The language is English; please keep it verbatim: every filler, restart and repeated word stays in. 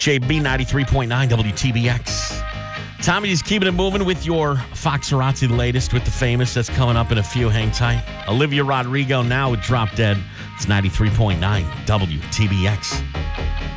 J B ninety-three point nine W T B X. Tommy, just keeping it moving with your Foxerazzi, the latest with the famous. That's coming up in a few. Hang tight. Olivia Rodrigo now with Drop Dead. It's ninety-three point nine W T B X.